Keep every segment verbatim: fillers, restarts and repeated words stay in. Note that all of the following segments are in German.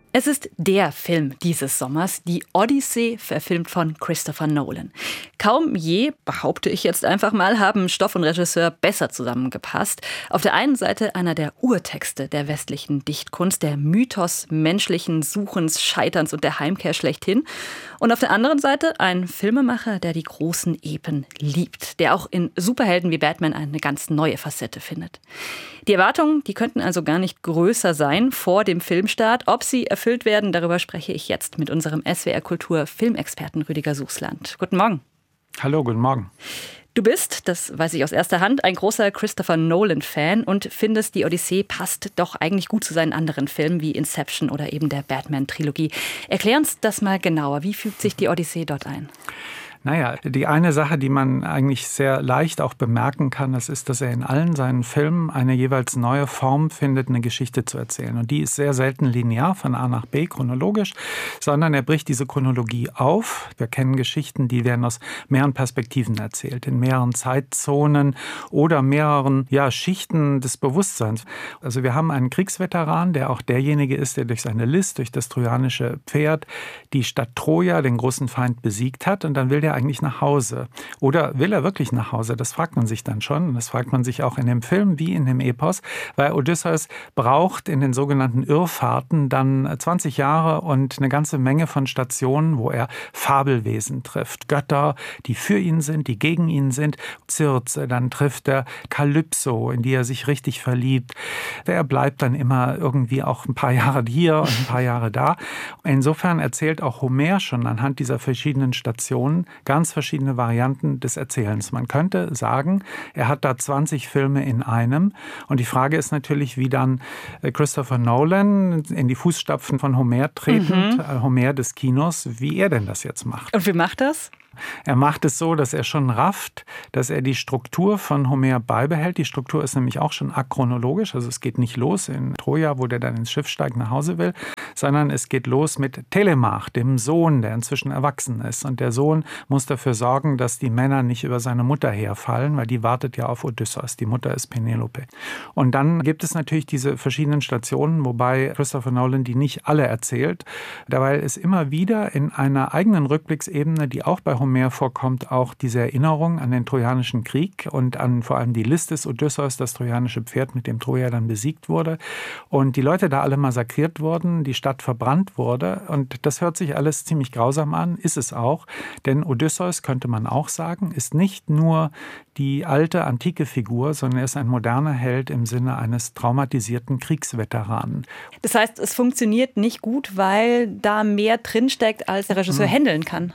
Es ist der Film dieses Sommers, die Odyssee, verfilmt von Christopher Nolan. Kaum je, behaupte ich jetzt einfach mal, haben Stoff und Regisseur besser zusammengepasst. Auf der einen Seite einer der Urtexte der westlichen Dichtkunst, der Mythos menschlichen Suchens, Scheiterns und der Heimkehr schlechthin. Und auf der anderen Seite ein Filmemacher, der die großen Epen liebt, der auch in Superhelden wie Batman eine ganz neue Facette findet. Die Erwartungen, die könnten also gar nicht größer sein vor dem Filmstart. Ob sie erfüllt werden, darüber spreche ich jetzt mit unserem S W R Kultur Filmexperten Rüdiger Suchsland. Guten Morgen. Hallo, guten Morgen. Du bist, das weiß ich aus erster Hand, ein großer Christopher Nolan-Fan und findest, die Odyssee passt doch eigentlich gut zu seinen anderen Filmen wie Inception oder eben der Batman-Trilogie. Erklär uns das mal genauer. Wie fügt sich die Odyssee dort ein? Naja, die eine Sache, die man eigentlich sehr leicht auch bemerken kann, das ist, dass er in allen seinen Filmen eine jeweils neue Form findet, eine Geschichte zu erzählen. Und die ist sehr selten linear von A nach B, chronologisch, sondern er bricht diese Chronologie auf. Wir kennen Geschichten, die werden aus mehreren Perspektiven erzählt, in mehreren Zeitzonen oder mehreren ja, Schichten des Bewusstseins. Also wir haben einen Kriegsveteran, der auch derjenige ist, der durch seine List, durch das trojanische Pferd, die Stadt Troja, den großen Feind, besiegt hat. Und dann will der eigentlich nach Hause? Oder will er wirklich nach Hause? Das fragt man sich dann schon. Und das fragt man sich auch in dem Film wie in dem Epos, weil Odysseus braucht in den sogenannten Irrfahrten dann zwanzig Jahre und eine ganze Menge von Stationen, wo er Fabelwesen trifft. Götter, die für ihn sind, die gegen ihn sind. Circe, dann trifft er Kalypso, in die er sich richtig verliebt. Er bleibt dann immer irgendwie auch ein paar Jahre hier und ein paar Jahre da. Insofern erzählt auch Homer schon anhand dieser verschiedenen Stationen ganz verschiedene Varianten des Erzählens. Man könnte sagen, er hat da zwanzig Filme in einem. Und die Frage ist natürlich, wie dann Christopher Nolan in die Fußstapfen von Homer tretend, mhm. Homer des Kinos, wie er denn das jetzt macht. Und wie macht das? Er macht es so, dass er schon rafft, dass er die Struktur von Homer beibehält. Die Struktur ist nämlich auch schon achronologisch, also es geht nicht los in Troja, wo der dann ins Schiff steigt, nach Hause will, sondern es geht los mit Telemach, dem Sohn, der inzwischen erwachsen ist. Und der Sohn muss dafür sorgen, dass die Männer nicht über seine Mutter herfallen, weil die wartet ja auf Odysseus. Die Mutter ist Penelope. Und dann gibt es natürlich diese verschiedenen Stationen, wobei Christopher Nolan die nicht alle erzählt. Dabei ist immer wieder in einer eigenen Rückblicksebene, die auch bei Homer vorkommt, auch diese Erinnerung an den Trojanischen Krieg und an vor allem die List des Odysseus, das trojanische Pferd, mit dem Troja dann besiegt wurde. Und die Leute da alle massakriert wurden, die Stadt verbrannt wurde. Und das hört sich alles ziemlich grausam an, ist es auch. Denn Odysseus, könnte man auch sagen, ist nicht nur die alte, antike Figur, sondern er ist ein moderner Held im Sinne eines traumatisierten Kriegsveteranen. Das heißt, es funktioniert nicht gut, weil da mehr drinsteckt, als der Regisseur hm. handeln kann.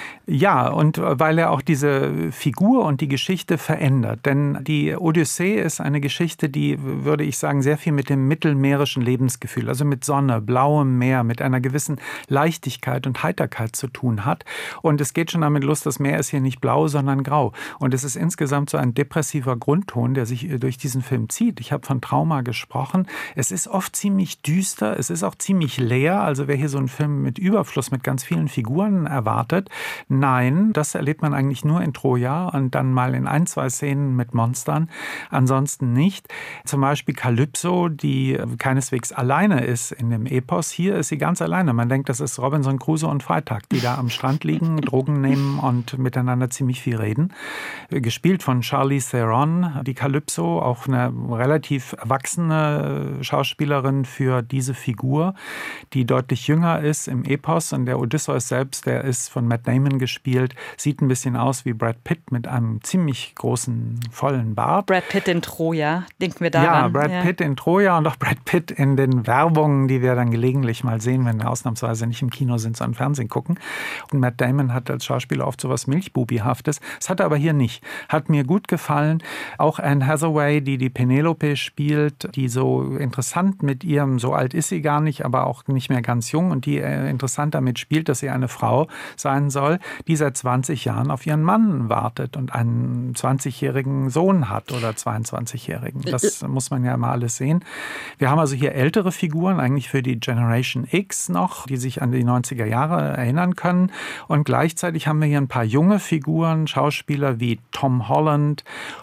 Ja, und weil er auch diese Figur und die Geschichte verändert. Denn die Odyssee ist eine Geschichte, die, würde ich sagen, sehr viel mit dem mittelmeerischen Lebensgefühl, also mit Sonne, blauem Meer, mit einer gewissen Leichtigkeit und Heiterkeit zu tun hat. Und es geht schon damit los, das Meer ist hier nicht blau, sondern grau. Und es ist insgesamt so ein depressiver Grundton, der sich durch diesen Film zieht. Ich habe von Trauma gesprochen. Es ist oft ziemlich düster, es ist auch ziemlich leer. Also wer hier so einen Film mit Überfluss, mit ganz vielen Figuren erwartet, nein, das erlebt man eigentlich nur in Troja und dann mal in ein, zwei Szenen mit Monstern. Ansonsten nicht. Zum Beispiel Kalypso, die keineswegs alleine ist in dem Epos. Hier ist sie ganz alleine. Man denkt, das ist Robinson Crusoe und Freitag, die da am Strand liegen, Drogen nehmen und miteinander ziemlich viel reden. Gespielt von Charlize Theron, die Kalypso, auch eine relativ erwachsene Schauspielerin für diese Figur, die deutlich jünger ist im Epos. Und der Odysseus selbst, der ist von Matt Damon gespielt, sieht ein bisschen aus wie Brad Pitt mit einem ziemlich großen, vollen Bart. Brad Pitt in Troja, denken wir daran. Ja, Brad ja. Pitt in Troja und auch Brad Pitt in den Werbungen, die wir dann gelegentlich mal sehen, wenn wir ausnahmsweise nicht im Kino sind, sondern Fernsehen gucken. Und Matt Damon hat als Schauspieler oft so was Milchbubihaftes. Das hat er aber hier nicht. Hat mir gut gefallen. Auch Anne Hathaway, die die Penelope spielt, die so interessant mit ihrem, so alt ist sie gar nicht, aber auch nicht mehr ganz jung und die interessant damit spielt, dass sie eine Frau sein soll, die seit zwanzig Jahren auf ihren Mann wartet und einen zwanzigjährigen Sohn hat oder zweiundzwanzigjährigen. Das muss man ja mal alles sehen. Wir haben also hier ältere Figuren, eigentlich für die Generation X noch, die sich an die neunziger Jahre erinnern können. Und gleichzeitig haben wir hier ein paar junge Figuren, Schauspieler wie Tom Holland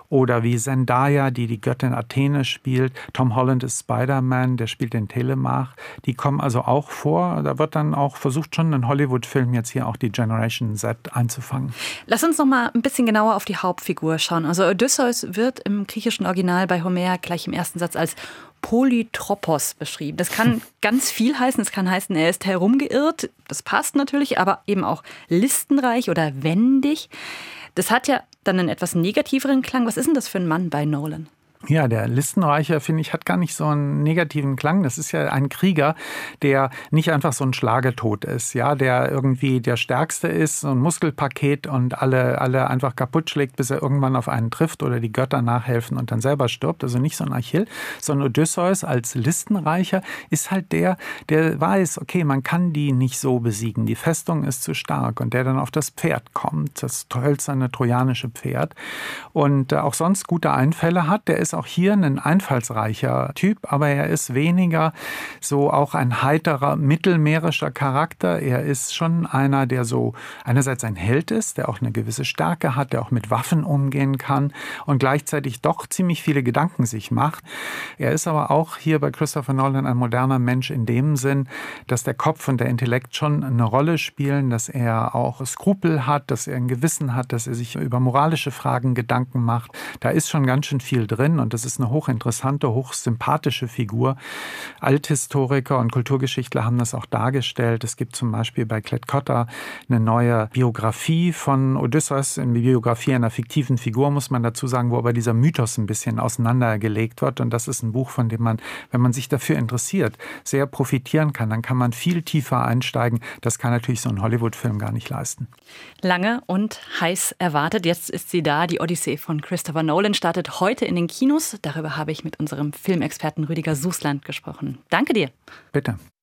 Oder wie Zendaya, die die Göttin Athene spielt. Tom Holland ist Spider-Man, der spielt den Telemach. Die kommen also auch vor. Da wird dann auch versucht, schon in Hollywood-Filmen jetzt hier auch die Generation Z einzufangen. Lass uns noch mal ein bisschen genauer auf die Hauptfigur schauen. Also Odysseus wird im griechischen Original bei Homer gleich im ersten Satz als Polytropos beschrieben. Das kann ganz viel heißen. Es kann heißen, er ist herumgeirrt. Das passt natürlich, aber eben auch listenreich oder wendig. Das hat ja dann einen etwas negativeren Klang. Was ist denn das für ein Mann bei Nolan? Ja, der Listenreicher, finde ich, hat gar nicht so einen negativen Klang. Das ist ja ein Krieger, der nicht einfach so ein Schlagetod ist, ja, der irgendwie der Stärkste ist, so ein Muskelpaket und alle, alle einfach kaputt schlägt, bis er irgendwann auf einen trifft oder die Götter nachhelfen und dann selber stirbt. Also nicht so ein Achill, sondern Odysseus als Listenreicher ist halt der, der weiß, okay, man kann die nicht so besiegen. Die Festung ist zu stark und der dann auf das Pferd kommt, das hölzerne trojanische Pferd und auch sonst gute Einfälle hat. Der ist auch hier ein einfallsreicher Typ, aber er ist weniger so auch ein heiterer, mittelmeerischer Charakter. Er ist schon einer, der so einerseits ein Held ist, der auch eine gewisse Stärke hat, der auch mit Waffen umgehen kann und gleichzeitig doch ziemlich viele Gedanken sich macht. Er ist aber auch hier bei Christopher Nolan ein moderner Mensch in dem Sinn, dass der Kopf und der Intellekt schon eine Rolle spielen, dass er auch Skrupel hat, dass er ein Gewissen hat, dass er sich über moralische Fragen Gedanken macht. Da ist schon ganz schön viel drin. Und das ist eine hochinteressante, hochsympathische Figur. Althistoriker und Kulturgeschichtler haben das auch dargestellt. Es gibt zum Beispiel bei Klett Cotta eine neue Biografie von Odysseus, eine Biografie einer fiktiven Figur, muss man dazu sagen, wo aber dieser Mythos ein bisschen auseinandergelegt wird. Und das ist ein Buch, von dem man, wenn man sich dafür interessiert, sehr profitieren kann. Dann kann man viel tiefer einsteigen. Das kann natürlich so ein Hollywood-Film gar nicht leisten. Lange und heiß erwartet. Jetzt ist sie da. Die Odyssee von Christopher Nolan startet heute in den Kinos. Darüber habe ich mit unserem Filmexperten Rüdiger Sußland gesprochen. Danke dir. Bitte.